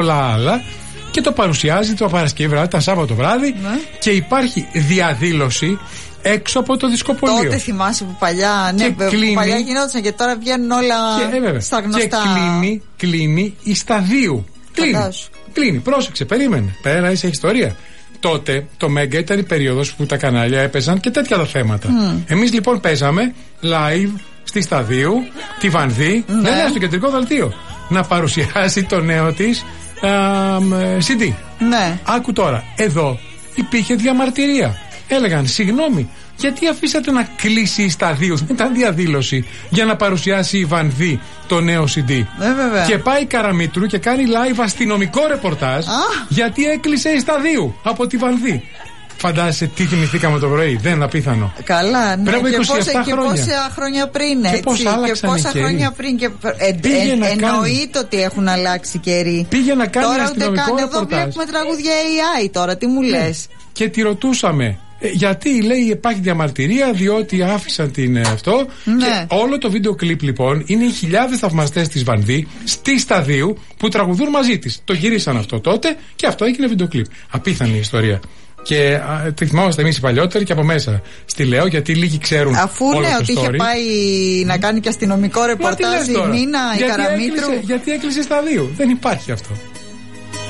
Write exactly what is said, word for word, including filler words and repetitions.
πολλά άλλα. Και το παρουσιάζει το Παρασκευή βράδυ, τα Σάββατο βράδυ. Ναι. Και υπάρχει διαδήλωση έξω από το δισκοπολείο. Τότε θυμάσαι που παλιά, ναι, που κλείνει, παλιά γινόντουσαν και τώρα βγαίνουν όλα και, ε, στα γνωστά. Και κλείνει, κλείνει η Σταδίου. Κλείνει, κλείνει, πρόσεξε, περίμενε. Πέρα είσαι ιστορία. Τότε το Μέγκα ήταν η περίοδος που τα κανάλια έπαιζαν και τέτοια τα θέματα. Mm. Εμείς λοιπόν παίζαμε live στη Σταδίου, τη Βανδύ, ναι, ναι, στο κεντρικό δελτίο, να παρουσιάσει το νέο της σι ντι. Ναι. Άκου τώρα, εδώ υπήρχε διαμαρτυρία. Έλεγαν, συγγνώμη, γιατί αφήσατε να κλείσει η Σταδίου, δεν ήταν διαδήλωση, για να παρουσιάσει η Βανδύ το νέο σι ντι. Ε, και πάει η Καραμήτρου και κάνει live αστυνομικό ρεπορτάζ, ah. γιατί έκλεισε η Σταδίου από τη Βανδύ. Φαντάζεσαι τι θυμηθήκαμε το πρωί, δεν είναι απίθανο. Καλά, ναι. Πρέπει και, είκοσι επτά πόσα, χρόνια. και πόσα χρόνια πριν, έτσι. Και πόσα, και πόσα χρόνια πριν. Και, ε, ε, εννοείται ότι έχουν αλλάξει καιροί. Πήγε να κάνει τώρα αστυνομικό ούτε καν, ρεπορτάζ. Εδώ βλέπουμε τραγούδια έι άι τώρα, τι μου λες. Και τη ρωτούσαμε. Γιατί λέει υπάρχει διαμαρτυρία, διότι άφησαν την αυτό. Ναι. Και όλο το βίντεο κλιπ λοιπόν είναι οι χιλιάδες θαυμαστές της Βανδύ στη Σταδίου που τραγουδούν μαζί της. Το γυρίσαν αυτό τότε και αυτό έγινε βίντεο κλιπ. Απίθανη ιστορία. Και τη θυμόμαστε εμείς οι παλιότεροι και από μέσα στη λέω, γιατί λίγοι ξέρουν. Αφού όλο ναι, το ότι story. είχε πάει να κάνει και αστυνομικό ρεπορτάζ η Μίνα, η Καραμήτρου. Έκλεισε, γιατί έκλεισε Σταδίου. Δεν υπάρχει αυτό.